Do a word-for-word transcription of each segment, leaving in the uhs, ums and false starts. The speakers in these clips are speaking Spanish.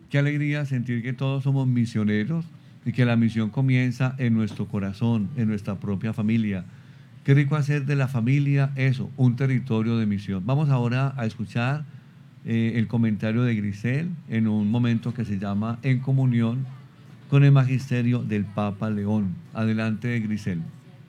Qué alegría sentir que todos somos misioneros y que la misión comienza en nuestro corazón, en nuestra propia familia. Qué rico hacer de la familia eso, un territorio de misión. Vamos ahora a escuchar eh, el comentario de Grisel en un momento que se llama En comunión con el magisterio del Papa León. Adelante, Grisel.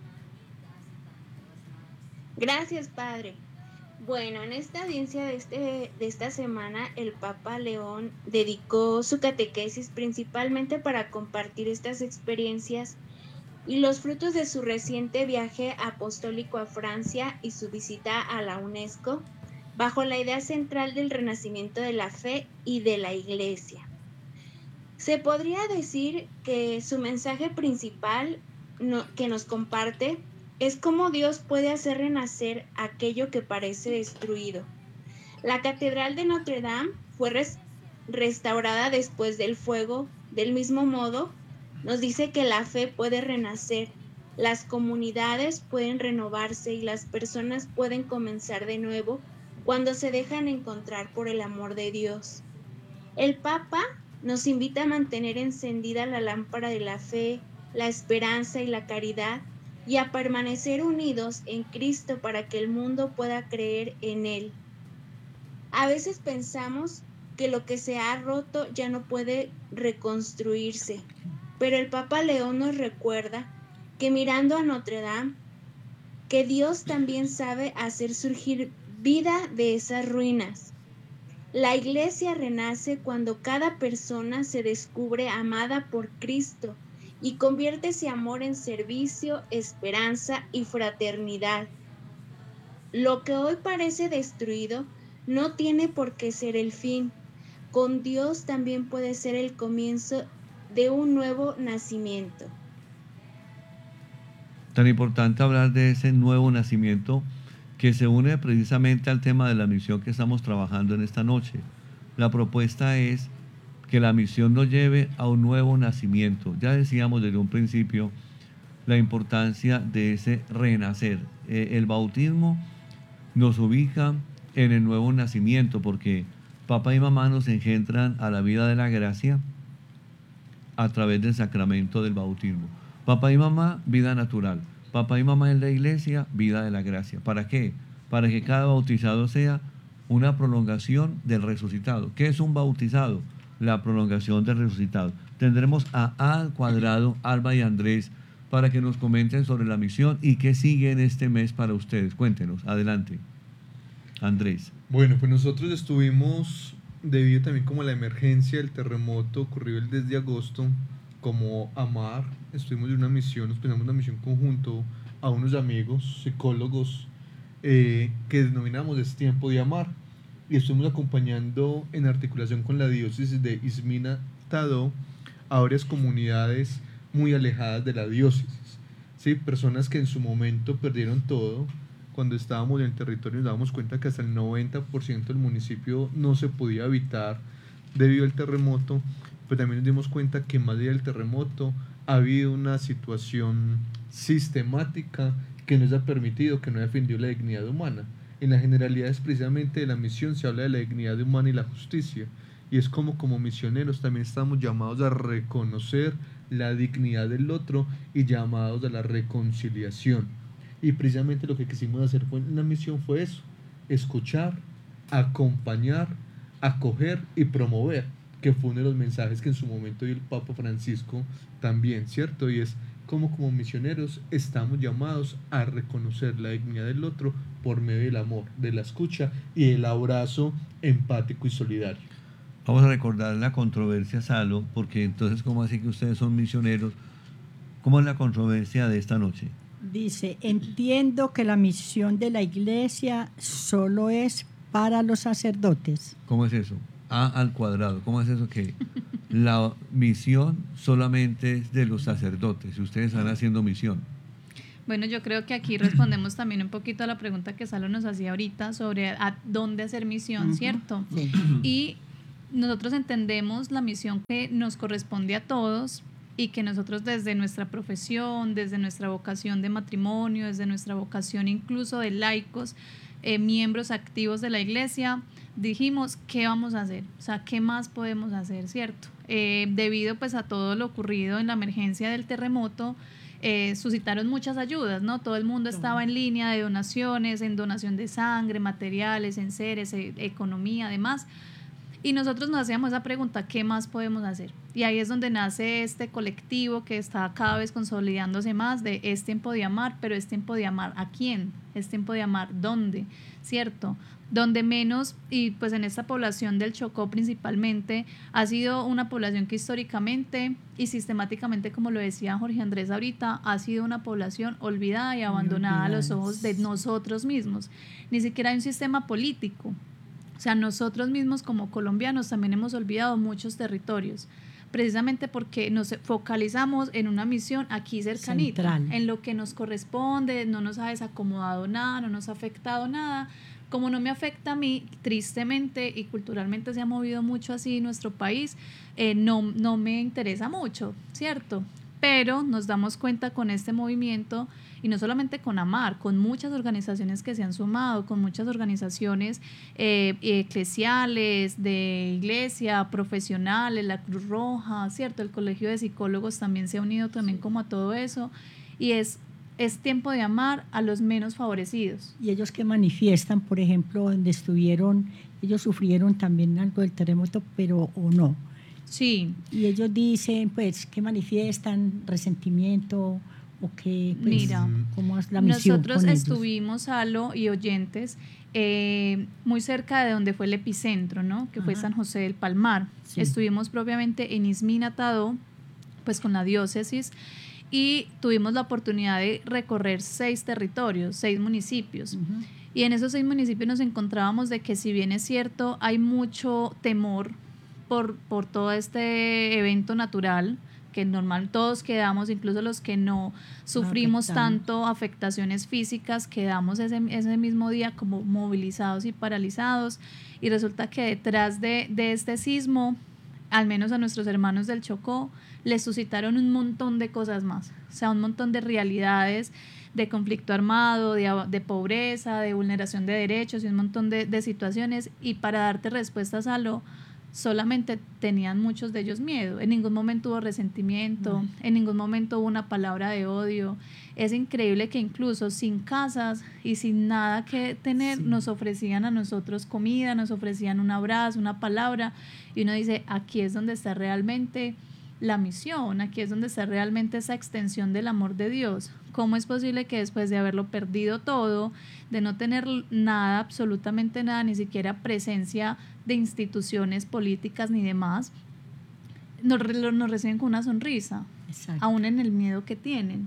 Gracias, Padre. Bueno, en esta audiencia de, este, de esta semana, el Papa León dedicó su catequesis principalmente para compartir estas experiencias y los frutos de su reciente viaje apostólico a Francia y su visita a la UNESCO, bajo la idea central del renacimiento de la fe y de la Iglesia. Se podría decir que su mensaje principal no, que nos comparte es cómo Dios puede hacer renacer aquello que parece destruido. La Catedral de Notre Dame fue res, restaurada después del fuego. Del mismo modo, nos dice que la fe puede renacer, las comunidades pueden renovarse y las personas pueden comenzar de nuevo cuando se dejan encontrar por el amor de Dios. El Papa nos invita a mantener encendida la lámpara de la fe, la esperanza y la caridad y a permanecer unidos en Cristo para que el mundo pueda creer en Él. A veces pensamos que lo que se ha roto ya no puede reconstruirse, pero el Papa León nos recuerda que mirando a Notre Dame, que Dios también sabe hacer surgir vida de esas ruinas. La Iglesia renace cuando cada persona se descubre amada por Cristo y convierte ese amor en servicio, esperanza y fraternidad. Lo que hoy parece destruido no tiene por qué ser el fin. Con Dios también puede ser el comienzo de un nuevo nacimiento. Tan importante hablar de ese nuevo nacimiento que se une precisamente al tema de la misión que estamos trabajando en esta noche. La propuesta es que la misión nos lleve a un nuevo nacimiento. Ya decíamos desde un principio la importancia de ese renacer. Eh, el bautismo nos ubica en el nuevo nacimiento porque papá y mamá nos engendran a la vida de la gracia a través del sacramento del bautismo. Papá y mamá, vida natural. Papá y mamá en la iglesia, vida de la gracia. ¿Para qué? Para que cada bautizado sea una prolongación del resucitado. ¿Qué es un bautizado? La prolongación del resucitado. Tendremos a A al cuadrado, Alba y Andrés, para que nos comenten sobre la misión y qué sigue en este mes para ustedes. Cuéntenos, adelante. Andrés. Bueno, pues nosotros estuvimos, debido también como a la emergencia del terremoto ocurrió el diez de agosto, como AMAR, estuvimos en una misión, nos pensamos una misión conjunto a unos amigos, psicólogos, eh, que denominamos Es Tiempo de Amar, y estuvimos acompañando en articulación con la diócesis de Izmina Tadó a varias comunidades muy alejadas de la diócesis, ¿sí? Personas que en su momento perdieron todo. Cuando estábamos en el territorio nos dábamos cuenta que hasta el noventa por ciento del municipio no se podía habitar debido al terremoto, pero también nos dimos cuenta que más allá del terremoto ha habido una situación sistemática que nos ha permitido, que no ha defendido la dignidad humana. En las generalidades precisamente de la misión se habla de la dignidad humana y la justicia, y es como como misioneros también estamos llamados a reconocer la dignidad del otro y llamados a la reconciliación. Y precisamente lo que quisimos hacer fue, en la misión fue eso, escuchar, acompañar, acoger y promover, que fue uno de los mensajes que en su momento dio el Papa Francisco también, ¿cierto? Y es como como misioneros estamos llamados a reconocer la dignidad del otro por medio del amor, de la escucha y del abrazo empático y solidario. Vamos a recordar la controversia, Salo, porque entonces, ¿cómo así que ustedes son misioneros? ¿Cómo es la controversia de esta noche? Dice, entiendo que la misión de la iglesia solo es para los sacerdotes. ¿Cómo es eso? A al cuadrado. ¿Cómo es eso que la misión solamente es de los sacerdotes y ustedes están haciendo misión? Bueno, yo creo que aquí respondemos también un poquito a la pregunta que Salo nos hacía ahorita sobre a dónde hacer misión, ¿cierto? Sí. Y nosotros entendemos la misión que nos corresponde a todos y que nosotros desde nuestra profesión, desde nuestra vocación de matrimonio, desde nuestra vocación incluso de laicos, eh, miembros activos de la iglesia, dijimos, ¿qué vamos a hacer? O sea, ¿qué más podemos hacer, cierto? Eh, debido pues a todo lo ocurrido en la emergencia del terremoto, eh, suscitaron muchas ayudas, ¿no? Todo el mundo estaba en línea de donaciones, en donación de sangre, materiales, enseres, e- economía, además. Y nosotros nos hacíamos esa pregunta, ¿qué más podemos hacer? Y ahí es donde nace este colectivo que está cada vez consolidándose más de es tiempo de amar, pero es tiempo de amar ¿a quién? Es tiempo de amar ¿dónde? ¿Cierto? Donde menos, y pues en esta población del Chocó principalmente, ha sido una población que históricamente y sistemáticamente, como lo decía Jorge Andrés ahorita, ha sido una población olvidada y abandonada a los ojos de nosotros mismos. Ni siquiera hay un sistema político. O sea, nosotros mismos como colombianos también hemos olvidado muchos territorios, precisamente porque nos focalizamos en una misión aquí cercanita, Central. en lo que nos corresponde, no nos ha desacomodado nada, no nos ha afectado nada. Como no me afecta a mí, tristemente y culturalmente se ha movido mucho así nuestro país, eh, no, no me interesa mucho, ¿cierto? Pero nos damos cuenta con este movimiento, y no solamente con AMAR, con muchas organizaciones que se han sumado, con muchas organizaciones eh, eclesiales, de iglesia, profesionales, la Cruz Roja, ¿cierto? El Colegio de Psicólogos también se ha unido también como a todo eso, y es, es tiempo de amar a los menos favorecidos. Y ellos que manifiestan, por ejemplo, donde estuvieron, ellos sufrieron también algo del terremoto, pero o no. Sí. Y ellos dicen, pues, que manifiestan resentimiento o que, pues, Mira, ¿cómo es la misión nosotros con ellos? estuvimos, Alo y oyentes, eh, muy cerca de donde fue el epicentro, ¿no? Que fue Ajá. San José del Palmar. Sí. Estuvimos propiamente en Izminatado, pues con la diócesis, y tuvimos la oportunidad de recorrer seis territorios, seis municipios. Ujú. Y en esos seis municipios nos encontrábamos de que, si bien es cierto, hay mucho temor por, por todo este evento natural, que normal todos quedamos, incluso los que no sufrimos Afectados. tanto afectaciones físicas, quedamos ese, ese mismo día como movilizados y paralizados, y resulta que detrás de, de este sismo, al menos a nuestros hermanos del Chocó, les suscitaron un montón de cosas más, o sea, un montón de realidades, de conflicto armado, de, de pobreza, de vulneración de derechos y un montón de, de situaciones, y para darte respuestas a lo solamente tenían muchos de ellos miedo. En ningún momento hubo resentimiento, en ningún momento hubo una palabra de odio. Es increíble que incluso sin casas y sin nada que tener, sí, nos ofrecían a nosotros comida, nos ofrecían un abrazo, una palabra, y uno dice, aquí es donde está realmente la misión, aquí es donde está realmente esa extensión del amor de Dios. ¿Cómo es posible que después de haberlo perdido todo, de no tener nada, absolutamente nada, ni siquiera presencia de instituciones políticas ni demás, nos, nos reciben con una sonrisa? Exacto. Aún en el miedo que tienen?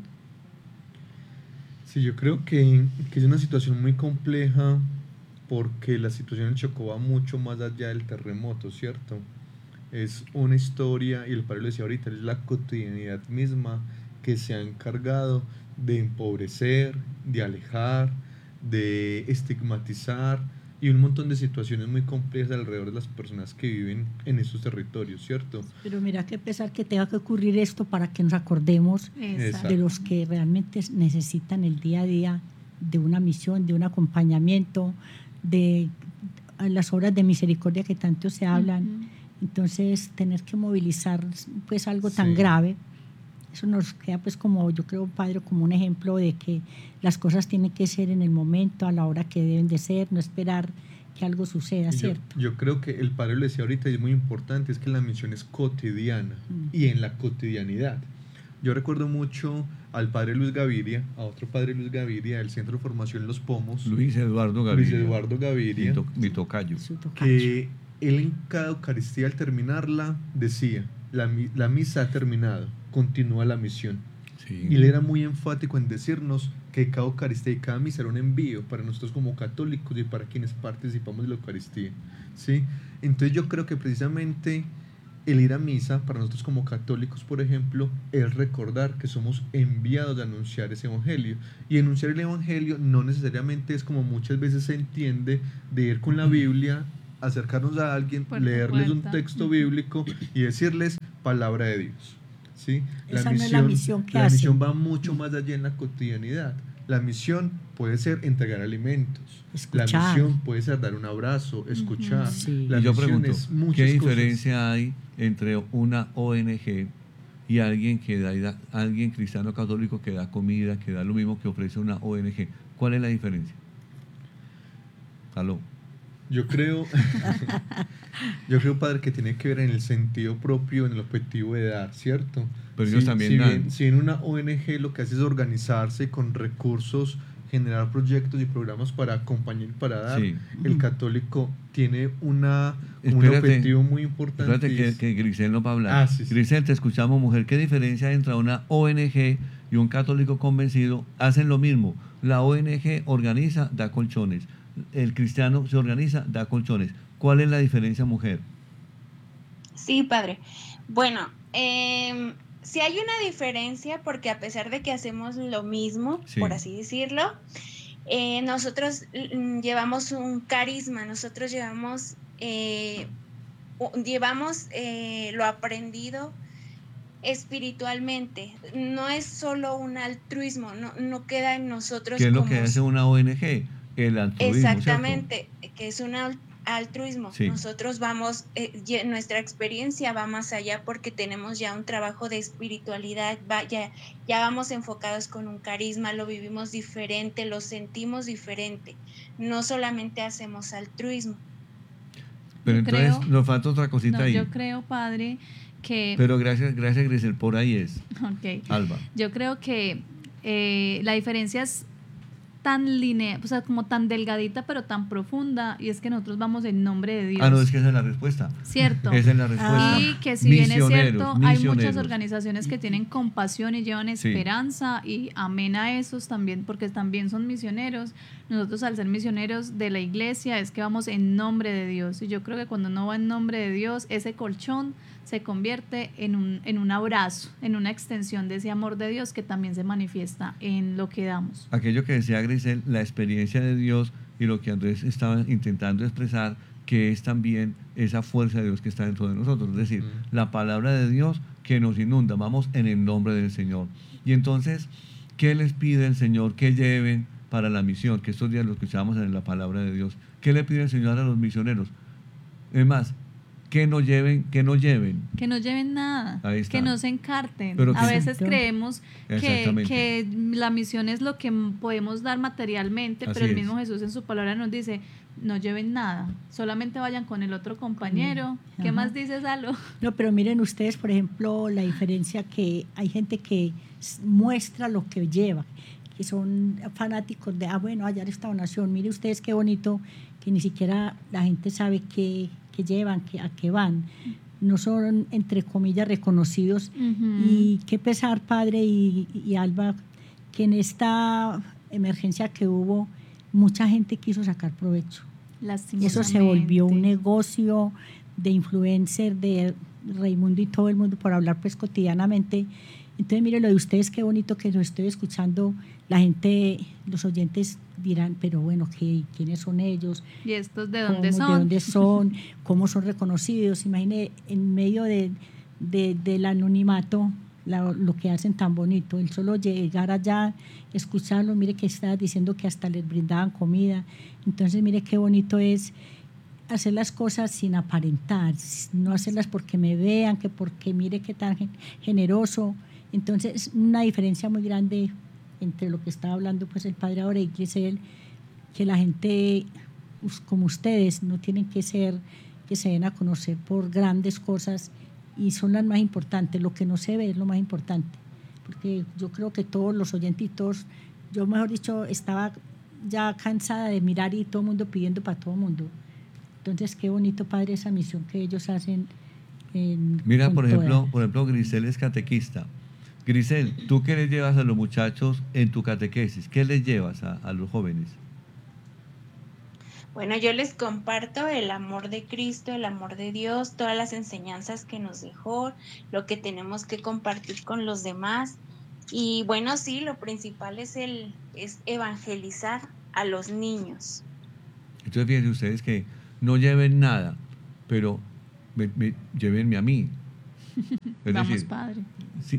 Sí, yo creo que, que es una situación muy compleja, porque la situación en Chocó va mucho más allá del terremoto, ¿cierto? Es una historia, y el padre lo decía ahorita, es la cotidianidad misma que se ha encargado de empobrecer, de alejar, de estigmatizar, y un montón de situaciones muy complejas alrededor de las personas que viven en esos territorios, ¿cierto? Pero mira qué pesar que tenga que ocurrir esto para que nos acordemos Exacto. de los que realmente necesitan el día a día de una misión, de un acompañamiento, de las obras de misericordia que tanto se hablan. Uh-huh. Entonces, tener que movilizar pues algo tan sí. grave, eso nos queda pues como, yo creo, padre, como un ejemplo de que las cosas tienen que ser en el momento, a la hora que deben de ser, no esperar que algo suceda, yo, ¿cierto? Yo creo que el padre lo decía ahorita y es muy importante, es que la misión es cotidiana mm. y en la cotidianidad. Yo recuerdo mucho al padre Luis Gaviria, a otro padre Luis Gaviria del Centro de Formación Los Pomos. Luis Eduardo Gaviria. Luis Eduardo Gaviria. Mi, to, mi tocayo. Que él en cada Eucaristía al terminarla decía, la, la misa ha terminado, continúa la misión. Sí. Y él era muy enfático en decirnos que cada Eucaristía y cada misa era un envío para nosotros como católicos y para quienes participamos de la Eucaristía, ¿sí? Entonces yo creo que precisamente el ir a misa para nosotros como católicos, por ejemplo, es recordar que somos enviados a anunciar ese evangelio. Y anunciar el evangelio no necesariamente es como muchas veces se entiende, de ir con la Biblia, acercarnos a alguien, puerta, leerles puerta. un texto bíblico y decirles palabra de Dios, ¿sí? Esa no es la misión que la hace. misión va mucho más allá en la cotidianidad. La misión puede ser entregar alimentos. Escuchar. La misión puede ser dar un abrazo, escuchar. Sí. La Y yo misión pregunto, es muchas ¿qué cosas. diferencia hay entre una O N G y alguien que da, da- alguien cristiano católico que da comida, que da lo mismo que ofrece una O N G? ¿Cuál es la diferencia? Aló. Yo creo, yo creo, padre, que tiene que ver en el sentido propio, en el objetivo de dar, ¿cierto? Pero ellos también si dan. Bien, si en una O N G lo que hace es organizarse con recursos, generar proyectos y programas para acompañar y para dar, Sí. el católico tiene una, como un Espérate, objetivo muy importante. Espérate y que, es- que Grisel nos va a hablar. Ah, sí, sí. Grisel, te escuchamos, mujer. ¿Qué diferencia hay entre una O N G y un católico convencido? Hacen lo mismo. La O N G organiza, da colchones. El cristiano se organiza, da colchones. ¿Cuál es la diferencia, mujer? Sí, padre. Bueno, em, sí hay una diferencia porque a pesar de que hacemos lo mismo, Sí. por así decirlo, eh, nosotros mm, llevamos un carisma, nosotros llevamos, eh, u- llevamos eh, lo aprendido espiritualmente. No es solo un altruismo, no, no queda en nosotros ¿Qué es lo como que hace una O N G? El altruismo, ¿cierto? exactamente, que es un al- altruismo. Sí. Nosotros vamos, eh, ye- nuestra experiencia va más allá porque tenemos ya un trabajo de espiritualidad, va- ya, ya vamos enfocados con un carisma, lo vivimos diferente, lo sentimos diferente. No solamente hacemos altruismo. Pero Yo entonces creo- nos falta otra cosita No, ahí. yo creo, padre, que... Pero gracias, gracias Grisel, por ahí es. Ok. Alba. Yo creo que eh, la diferencia es tan lineal, o sea, como tan delgadita pero tan profunda, y es que nosotros vamos en nombre de Dios. Ah, no, es que esa es la respuesta. Cierto. Esa es la respuesta. Y que si bien es Misioneros, cierto, hay muchas misioneros. organizaciones que tienen compasión y llevan Sí. esperanza y amén a esos también, porque también son misioneros. Nosotros al ser misioneros de la iglesia es que vamos en nombre de Dios. Y yo creo que cuando uno va en nombre de Dios, ese colchón se convierte en un, en un abrazo, en una extensión de ese amor de Dios que también se manifiesta en lo que damos. Aquello que decía Grisel, la experiencia de Dios y lo que Andrés estaba intentando expresar, que es también esa fuerza de Dios que está dentro de nosotros. Es decir, Mm. la palabra de Dios que nos inunda. Vamos en el nombre del Señor. Y entonces, ¿qué les pide el Señor que lleven para la misión? Que estos días lo escuchamos en la palabra de Dios. ¿Qué le pide el Señor a los misioneros? Es más, que no lleven, que no lleven. Que no lleven nada, Ahí está. que no se encarten. Pero a que- veces Exacto. creemos que, Exactamente. que la misión es lo que m- podemos dar materialmente, Así pero el es. mismo Jesús en su palabra nos dice, no lleven nada, solamente vayan con el otro compañero. ¿Qué Ajá. más dices, Salo? No, pero miren ustedes, por ejemplo, la diferencia que hay gente que s- muestra lo que lleva, que son fanáticos de, ah, bueno, allá esta donación, mire ustedes qué bonito, que ni siquiera la gente sabe qué, qué llevan, qué, a qué van. No son, entre comillas, reconocidos. Y qué pesar, padre y, y Alba, que en esta emergencia que hubo, mucha gente quiso sacar provecho. Y eso se volvió un negocio de influencer, de Raimundo y todo el mundo por hablar pues cotidianamente. Entonces, mire, lo de ustedes, qué bonito que lo estoy escuchando. La gente, los oyentes dirán, pero bueno, ¿qué, ¿quiénes son ellos? ¿Y estos de ¿Cómo- dónde son? ¿De dónde son? ¿Cómo son reconocidos? Imagine, en medio de, de- del anonimato, la- lo que hacen tan bonito. El solo llegar allá, escucharlo, mire que estaba diciendo que hasta les brindaban comida. Entonces, mire qué bonito es hacer las cosas sin aparentar, no hacerlas porque me vean, que porque mire qué tan gen- generoso. Entonces, una diferencia muy grande entre lo que estaba hablando pues el padre ahora y Grisel, que la gente us- como ustedes no tienen que ser, que se den a conocer por grandes cosas y son las más importantes. Lo que no se ve es lo más importante, porque yo creo que todos los oyentitos, yo mejor dicho, estaba ya cansada de mirar y todo el mundo pidiendo para todo el mundo. Entonces, qué bonito, padre, esa misión que ellos hacen. En, Mira, con por ejemplo, toda. por ejemplo, Grisel es catequista. Grisel, ¿tú qué les llevas a los muchachos en tu catequesis? ¿Qué les llevas a, a los jóvenes? Bueno, yo les comparto el amor de Cristo, el amor de Dios, todas las enseñanzas que nos dejó, lo que tenemos que compartir con los demás. Y bueno, sí, lo principal es el es evangelizar a los niños. Entonces, fíjense ustedes que no lleven nada, pero me- me- llévenme a mí. Es Vamos, decir, Padre. sí,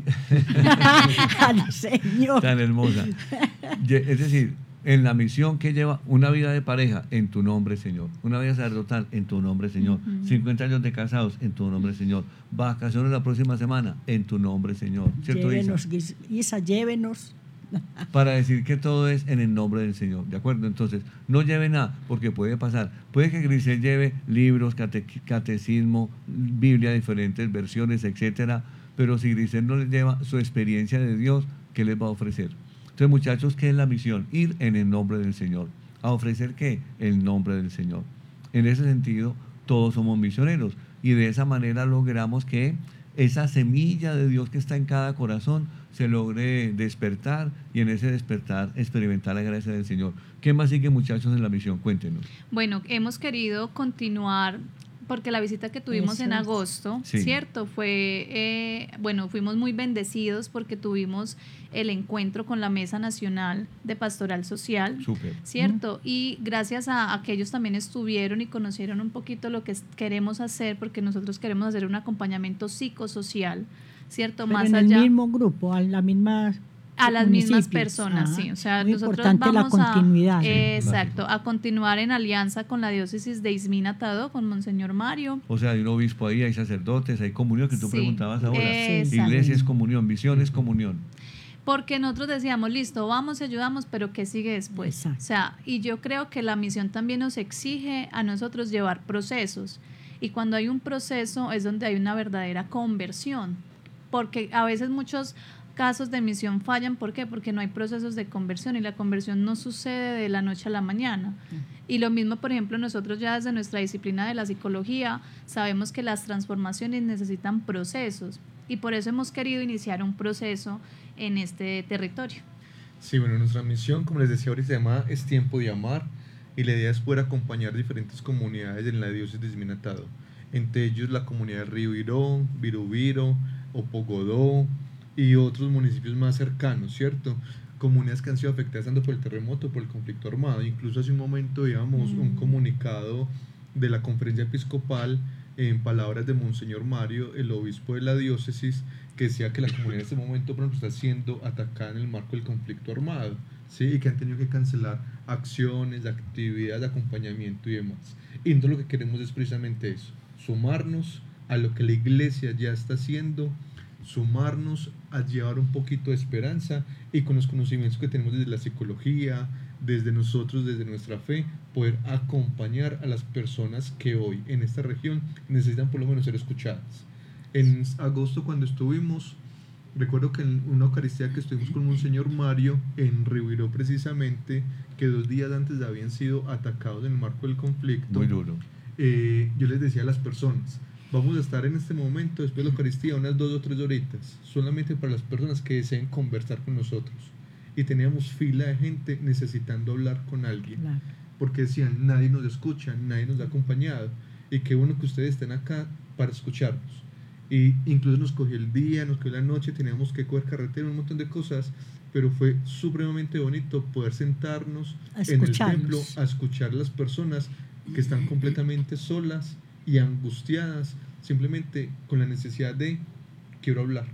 Al Señor. tan hermosa. Ye- Es decir, en la misión que lleva una vida de pareja en tu nombre, Señor. Una vida sacerdotal en tu nombre, Señor. Ujú. cincuenta años de casados en tu nombre, Señor. Vacaciones la próxima semana en tu nombre, Señor. ¿Cierto, Isa? Llévenos, Guis- Isa, llévenos. Para decir que todo es en el nombre del Señor, ¿de acuerdo? Entonces, no lleve nada, porque puede pasar. Puede que Grisel lleve libros, cate- catecismo, Biblia, diferentes versiones, etcétera, pero si Grisel no les lleva su experiencia de Dios, ¿qué les va a ofrecer? Entonces, muchachos, ¿qué es la misión? Ir en el nombre del Señor. ¿A ofrecer qué? El nombre del Señor. En ese sentido, todos somos misioneros y de esa manera logramos que esa semilla de Dios que está en cada corazón se logre despertar y en ese despertar experimentar la gracia del Señor. ¿Qué más sigue, muchachos, en la misión? Cuéntenos. Bueno, hemos querido continuar porque la visita que tuvimos Eso en es. agosto, Sí. ¿cierto? Fue, eh, bueno, fuimos muy bendecidos porque tuvimos el encuentro con la Mesa Nacional de Pastoral Social. Súper. ¿Cierto? Y gracias a, a que ellos también estuvieron y conocieron un poquito lo que es- queremos hacer, porque nosotros queremos hacer un acompañamiento psicosocial, ¿cierto? Pero Más en allá el mismo grupo, a la misma a las mismas municipios. personas, Ah, sí. O sea, muy nosotros importante la vamos continuidad. a, Sí, exacto, a continuar en alianza con la diócesis de Izmina Tadó, con Monseñor Mario. O sea, hay un obispo ahí, hay sacerdotes, hay comunión, que tú Sí, preguntabas ahora. exacto. Iglesia es comunión, misión es comunión. Porque nosotros decíamos, listo, vamos y ayudamos, pero ¿qué sigue después? Exacto. O sea, y yo creo que la misión también nos exige a nosotros llevar procesos. Y cuando hay un proceso es donde hay una verdadera conversión. Porque a veces muchos casos de misión fallan. ¿Por qué? Porque no hay procesos de conversión y la conversión no sucede de la noche a la mañana. Y lo mismo, por ejemplo, nosotros ya desde nuestra disciplina de la psicología sabemos que las transformaciones necesitan procesos y por eso hemos querido iniciar un proceso en este territorio. Sí, bueno, nuestra misión, como les decía ahorita, se llama Es Tiempo de Amar y la idea es poder acompañar diferentes comunidades en la diócesis de Izmina Tadó. Entre ellos la comunidad de Río Virón, Virubiro, Opogodó y otros municipios más cercanos, ¿cierto? Comunidades que han sido afectadas tanto por el terremoto, por el conflicto armado. Incluso hace un momento veíamos Mm. un comunicado de la conferencia episcopal en palabras de Monseñor Mario, el obispo de la diócesis, que decía que la comunidad en este momento, por ejemplo, está siendo atacada en el marco del conflicto armado, ¿sí? Y que han tenido que cancelar acciones, actividades de acompañamiento y demás. Y entonces lo que queremos es precisamente eso, sumarnos a lo que la iglesia ya está haciendo, sumarnos a llevar un poquito de esperanza y con los conocimientos que tenemos desde la psicología, desde nosotros, desde nuestra fe, poder acompañar a las personas que hoy en esta región necesitan por lo menos ser escuchadas. En agosto, cuando estuvimos, recuerdo que en una Eucaristía que estuvimos con Monseñor Mario en Río precisamente, que dos días antes habían sido atacados en el marco del conflicto, Muy duro. eh, yo les decía a las personas, vamos a estar en este momento, después de la Eucaristía, unas dos o tres horitas, solamente para las personas que deseen conversar con nosotros. Y teníamos fila de gente necesitando hablar con alguien, Claro. porque decían, nadie nos escucha, nadie nos ha acompañado, y qué bueno que ustedes estén acá para escucharnos. Y incluso nos cogió el día, nos cogió la noche, teníamos que coger carretera, un montón de cosas, pero fue supremamente bonito poder sentarnos A en el escucharlos. templo a escuchar a las personas que están completamente solas y angustiadas, simplemente con la necesidad de quiero hablar.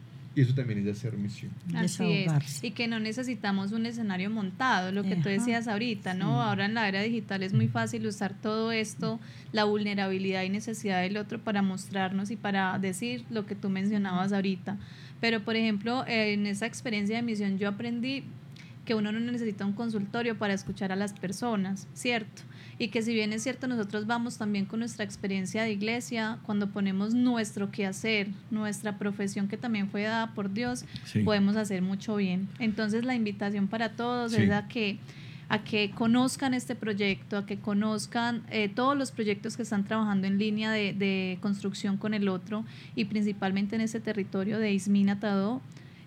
Y eso también es de hacer misión. Así Desahogarse. es, y que no necesitamos un escenario montado, lo que tú Ajá. decías ahorita, ¿no? Sí. Ahora en la era digital es muy fácil usar todo esto, la vulnerabilidad y necesidad del otro para mostrarnos y para decir lo que tú mencionabas ahorita. Pero, por ejemplo, eh, en esa experiencia de misión yo aprendí que uno no necesita un consultorio para escuchar a las personas, ¿cierto? Y que si bien es cierto, nosotros vamos también con nuestra experiencia de iglesia, cuando ponemos nuestro quehacer, nuestra profesión que también fue dada por Dios, Sí. podemos hacer mucho bien. Entonces la invitación para todos Sí. es a que, a que conozcan este proyecto, a que conozcan eh, todos los proyectos que están trabajando en línea de, de construcción con el otro y principalmente en ese territorio de Izmina Tadó.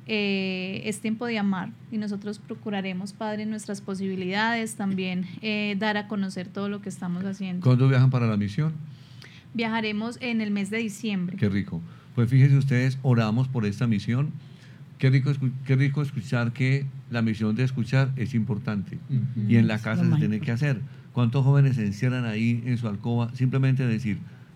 Eh, es tiempo de amar y nosotros procuraremos, Padre, en nuestras posibilidades también eh, dar a conocer todo lo que estamos haciendo. ¿Cuándo viajan para la misión? Viajaremos en el mes de diciembre. Qué rico. Pues fíjense ustedes, oramos por esta misión. Qué rico, escu- qué rico escuchar que la misión de escuchar es importante. Ujú. Y en la Es casa lo se más tiene que hacer. ¿Cuántos jóvenes se encierran ahí en su alcoba? Simplemente decir,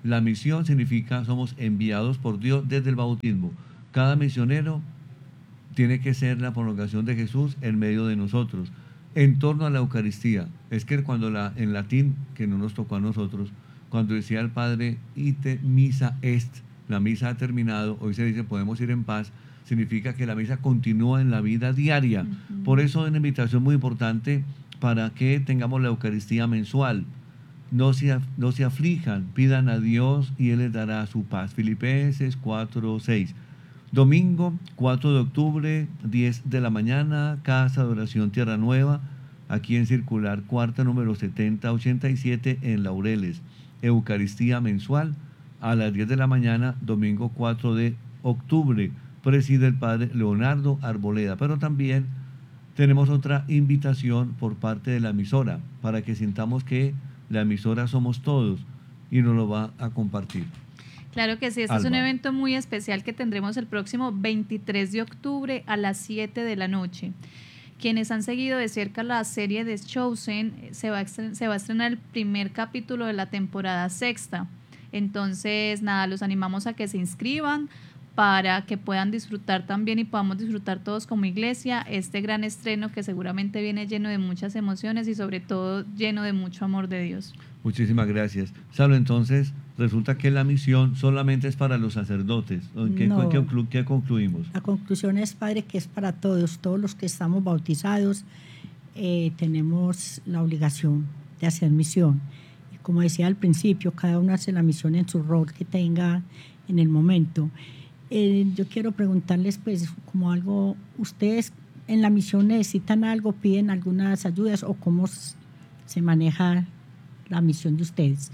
La misión significa somos enviados por Dios desde el bautismo. Cada misionero tiene que ser la prolongación de Jesús en medio de nosotros. En torno a la Eucaristía, es que cuando la, en latín, que no nos tocó a nosotros, cuando decía el Padre, ite misa est, la misa ha terminado, hoy se dice podemos ir en paz, significa que la misa continúa en la vida diaria. Uh-huh. Por eso es una invitación muy importante para que tengamos la Eucaristía mensual. No se, no se aflijan, pidan a Dios y Él les dará su paz. Filipenses cuatro seis. Domingo cuatro de octubre, diez de la mañana, Casa de Oración Tierra Nueva, aquí en Circular Cuarta, número setenta ochenta y siete, en Laureles. Eucaristía mensual a las diez de la mañana, domingo cuatro de octubre. Preside el Padre Leonardo Arboleda. Pero también tenemos otra invitación por parte de la emisora, para que sintamos que la emisora somos todos y nos lo va a compartir. Claro que sí, este Alba. Es un evento muy especial que tendremos el próximo veintitrés de octubre a las siete de la noche. Quienes han seguido de cerca la serie de Chosen, se va a estrenar, se va a estrenar el primer capítulo de la temporada sexta. Entonces, nada, los animamos a que se inscriban para que puedan disfrutar también y podamos disfrutar todos como iglesia este gran estreno que seguramente viene lleno de muchas emociones y sobre todo lleno de mucho amor de Dios. Muchísimas gracias. Saulo, entonces resulta que la misión solamente es para los sacerdotes. ¿Qué, no, qué, qué, qué concluimos? La conclusión es, Padre, que es para todos, todos los que estamos bautizados eh, tenemos la obligación de hacer misión. Y como decía al principio, cada uno hace la misión en su rol que tenga en el momento. Eh, yo quiero preguntarles, pues, como algo, ¿ustedes en la misión necesitan algo, piden algunas ayudas o cómo se maneja la misión de ustedes?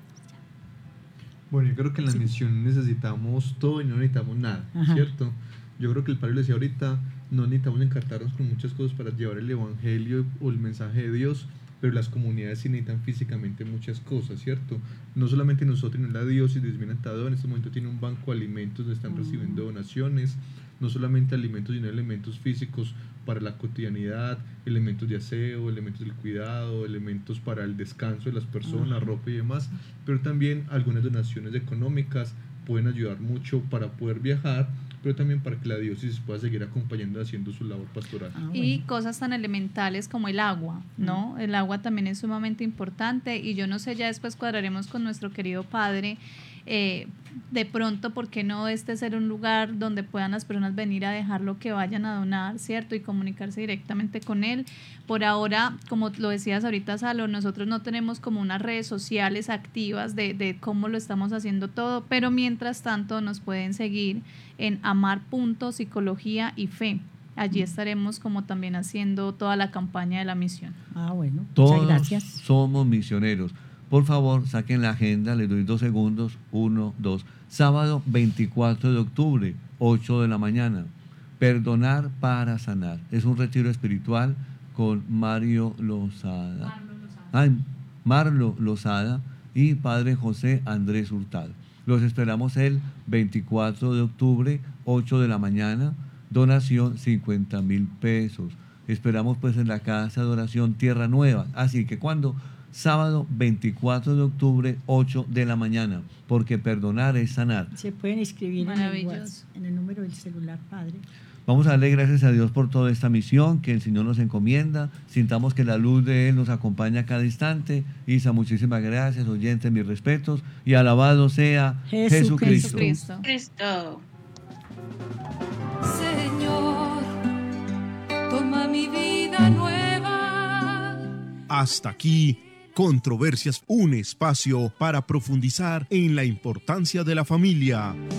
Bueno, yo creo que en la sí. misión necesitamos todo y no necesitamos nada, Ajá. ¿cierto? Yo creo que el Padre lo decía ahorita, no necesitamos encartarnos con muchas cosas para llevar el Evangelio o el mensaje de Dios, pero las comunidades sí necesitan físicamente muchas cosas, ¿cierto? No solamente nosotros, sino la diócesis de Esmeralda en este momento tiene un banco de alimentos donde están uh-huh. recibiendo donaciones, no solamente alimentos, sino elementos físicos para la cotidianidad, elementos de aseo, elementos del cuidado, elementos para el descanso de las personas, uh-huh. ropa y demás, pero también algunas donaciones económicas pueden ayudar mucho para poder viajar, pero también para que la diócesis pueda seguir acompañando haciendo su labor pastoral. Ah, bueno. Y cosas tan elementales como el agua, ¿no? El agua también es sumamente importante y yo no sé, ya después cuadraremos con nuestro querido padre, eh, de pronto, ¿por qué no este ser un lugar donde puedan las personas venir a dejar lo que vayan a donar, ¿cierto? Y comunicarse directamente con él. Por ahora, como lo decías ahorita, Salo, nosotros no tenemos como unas redes sociales activas de, de cómo lo estamos haciendo todo, pero mientras tanto nos pueden seguir en amar punto psicología y fe. Allí estaremos como también haciendo toda la campaña de la misión. Ah, bueno, todos muchas gracias. Somos misioneros. Por favor, saquen la agenda, les doy dos segundos. Uno, dos. Sábado veinticuatro de octubre, ocho de la mañana. Perdonar para sanar. Es un retiro espiritual con Mario Lozada. Marlo Lozada. Ay, Marlo Lozada y Padre José Andrés Hurtado. Los esperamos el veinticuatro de octubre, ocho de la mañana. Donación cincuenta mil pesos. Esperamos pues en la Casa de Oración Tierra Nueva. Así que cuando... Sábado veinticuatro de octubre, ocho de la mañana, porque perdonar es sanar. Se pueden inscribir en el, en el número del celular, Padre. Vamos a darle gracias a Dios por toda esta misión que el Señor nos encomienda. Sintamos que la luz de Él nos acompaña a cada instante. Isa, muchísimas gracias, oyentes, mis respetos. Y alabado sea Jesucristo. Jesucristo. Jesucristo. Señor, toma mi vida nueva. Hasta aquí. Controversias, un espacio para profundizar en la importancia de la familia.